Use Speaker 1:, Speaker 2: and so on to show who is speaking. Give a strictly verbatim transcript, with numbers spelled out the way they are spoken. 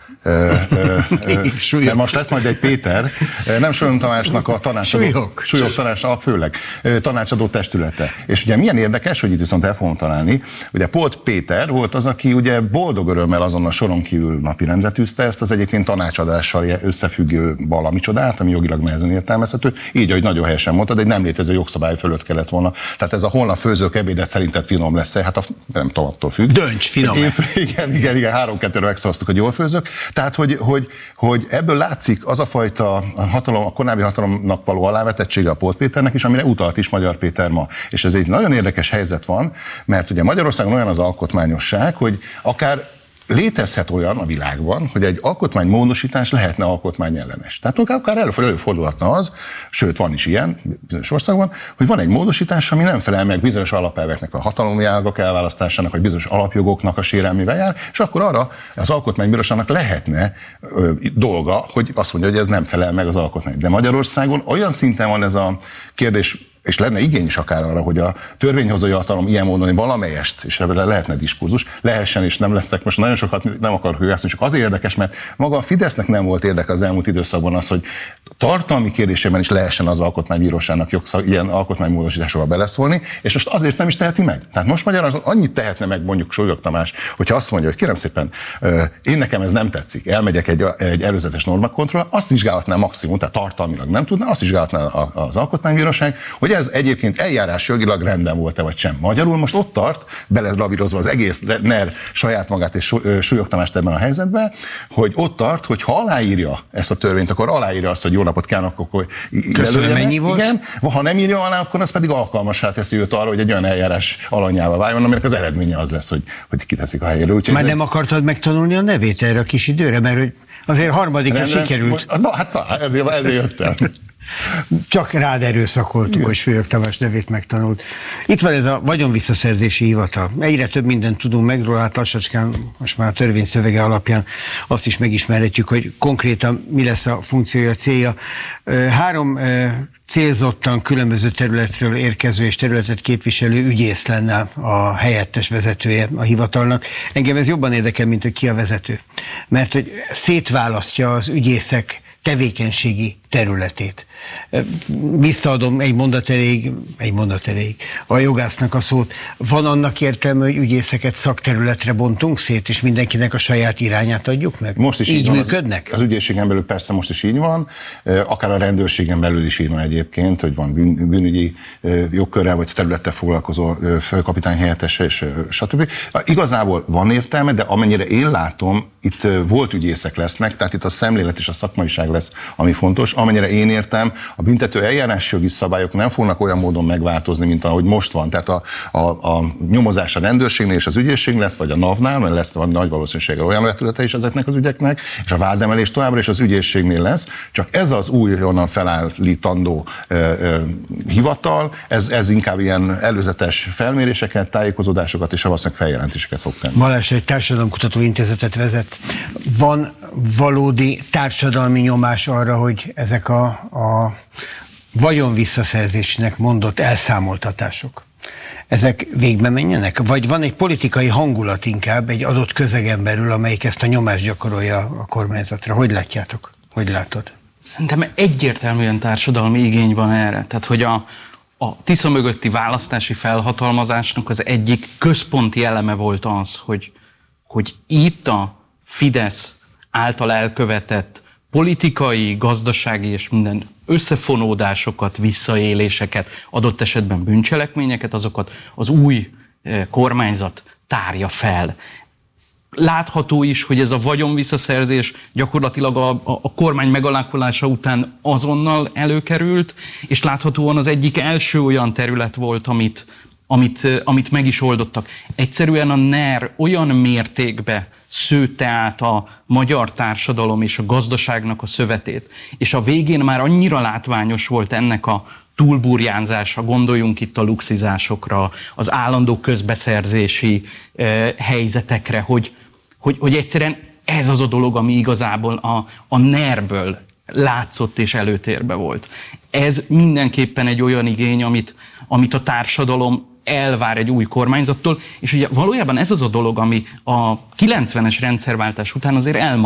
Speaker 1: Ö, ö, ö, mert most lesz majd egy Péter, nem Solyom Tamásnak a tanácsadó,
Speaker 2: súlyok,
Speaker 1: súlyok tanács, főleg tanácsadó testülete. És ugye milyen érdekes, hogy itt viszont el fogom találni, ugye Polt Péter volt az, aki ugye boldog örömmel azon a soron kívül napirendre tűzte ezt az egyébként tanácsadással összefüggő valami csodát, ami jogilag nehezen értelmezhető, így, hogy nagyon helyesen mondtad, egy nem létező jogszabály fölött kellett volna. Tehát ez a holnap főzők ebédet szerinted finom lesz, hát a, nem tudom, attól függ.
Speaker 2: Dönts, finom.
Speaker 1: Igen, igen, igen, három-kettőre megszavaztuk, hogy jól főzök. Tehát, hogy, hogy, hogy ebből látszik az a fajta hatalom, a korábbi hatalomnak való alávetettsége a Polt Péternek is, amire utalt is Magyar Péter ma. És ez egy nagyon érdekes helyzet van, mert ugye Magyarországon olyan az alkotmányosság, hogy akár létezhet olyan a világban, hogy egy alkotmánymódosítás lehetne alkotmányellenes. Tehát akár előfordulhatna az, sőt van is ilyen bizonyos országban, hogy van egy módosítás, ami nem felel meg bizonyos alapelveknek, a hatalmi ágak elválasztásának, vagy bizonyos alapjogoknak a sérelmével jár, és akkor arra az alkotmánybíróságnak lehetne ö, dolga, hogy azt mondja, hogy ez nem felel meg az alkotmány. De Magyarországon olyan szinten van ez a kérdés, és lenne igény is akár arra, hogy a törvényhozói hatalom ilyen módon valamelyest, és ebben lehetne diskurzus, lehessen és nem leszek, most nagyon sokat nem akarok hülyászni, csak azért érdekes, mert maga a Fidesznek nem volt érdeke az elmúlt időszakban az, hogy tartalmi kérdésében is lehessen az alkotmánybíróságnak jogszab, ilyen alkotmánymódosításával beleszólni, és most azért nem is teheti meg. Tehát most magyarul annyit tehetne meg mondjuk Solyom Tamás, hogyha azt mondja, hogy kérem szépen, én nekem ez nem tetszik, elmegyek egy, egy előzetes normakontroll, azt vizsgálhatná maximum, tehát tartalmilag nem tudna, azt vizsgálhatná az alkotmánybíróság, hogy ez egyébként eljárásjogilag rendben volt-e vagy sem. Magyarul most ott tart, belezlavírozva az egész en e er saját magát és Solyom Tamást ebben a helyzetben, hogy ott tart, hogy ha aláírja ezt a törvényt, akkor aláírja azt, hogy jó napot kívánok, akkor
Speaker 2: köszönöm, ennyi volt?
Speaker 1: Igen, ha nem írja alá, akkor az pedig alkalmassá teszi őt arra, hogy egy olyan eljárás alanyává váljon, aminek az eredménye az lesz, hogy, hogy kiteszik a helyére. Úgyhogy
Speaker 2: már nem
Speaker 1: egy...
Speaker 2: akartad megtanulni a nevét erre a kis időre, mert hogy azért harmadikra sikerült.
Speaker 1: Na, hát na, ezért, ezért jöttem.
Speaker 2: Csak rád erőszakoltuk, hogy Solyom Tamás nevét megtanult. Itt van ez a vagyonvisszaszerzési hivatal. Egyre több mindent tudunk meg róla, hát lassacskán most már a törvény szövege alapján azt is megismerhetjük, hogy konkrétan mi lesz a funkciója, a célja. Három célzottan különböző területről érkező és területet képviselő ügyész lenne a helyettes vezetője a hivatalnak. Engem ez jobban érdekel, mint hogy ki a vezető. Mert hogy szétválasztja az ügyészek tevékenységi területét. Visszaadom egy mondat erejéig, egy mondat erejéig a jogásznak a szót. Van annak értelme, hogy ügyészeket szakterületre bontunk szét, és mindenkinek a saját irányát adjuk meg? Most is így, így működnek?
Speaker 1: Az, az ügyészségen belül persze most is így van, akár a rendőrségen belül is így van egyébként, hogy van bűn, bűnügyi jogkörrel vagy területtel foglalkozó főkapitány helyettese, és stb. Igazából van értelme, de amennyire én látom, itt volt ügyészek lesznek, tehát itt a szemlélet és a szakmaiság lesz, ami fontos. Amennyire én értem, a büntető eljárásjogi szabályok nem fognak olyan módon megváltozni, mint ahogy most van. Tehát a, a, a nyomozás a rendőrségnél és az ügyészség lesz, vagy a NAV-nál, mert lesz van nagy valószínűséggel olyan vetülete is ezeknek az ügyeknek, és a vádemelés továbbra is az ügyészségnél lesz. Csak ez az újonnan felállítandó ö, ö, hivatal, ez, ez inkább ilyen előzetes felméréseket, tájékozódásokat és valószínűleg feljelentéseket fog tenni.
Speaker 2: Balázs, egy társadalomkutató intézetet vezet. Van valódi társadalmi nyomás arra, hogy ezek a, a vagyonvisszaszerzésnek mondott elszámoltatások, ezek végbe menjenek? Vagy van egy politikai hangulat inkább egy adott közegen belül, amelyik ezt a nyomást gyakorolja a kormányzatra? Hogy látjátok? Hogy látod?
Speaker 3: Szerintem egyértelműen társadalmi igény van erre. Tehát, hogy a, a Tisza mögötti választási felhatalmazásnak az egyik központi eleme volt az, hogy, hogy itt a Fidesz által elkövetett politikai, gazdasági és minden összefonódásokat, visszaéléseket, adott esetben bűncselekményeket, azokat az új kormányzat tárja fel. Látható is, hogy ez a vagyonvisszaszerzés gyakorlatilag a, a, a kormány megalakulása után azonnal előkerült, és láthatóan az egyik első olyan terület volt, amit, amit, amit meg is oldottak. Egyszerűen a en e er olyan mértékben szőtte át a magyar társadalom és a gazdaságnak a szövetét, és a végén már annyira látványos volt ennek a túlburjánzása, gondoljunk itt a luxizásokra, az állandó közbeszerzési eh, helyzetekre, hogy, hogy, hogy egyszerűen ez az a dolog, ami igazából a, a en e er-ből látszott és előtérbe volt. Ez mindenképpen egy olyan igény, amit, amit a társadalom elvár egy új kormányzattól, és ugye valójában ez az a dolog, ami a kilencvenes rendszerváltás után azért elmaradt.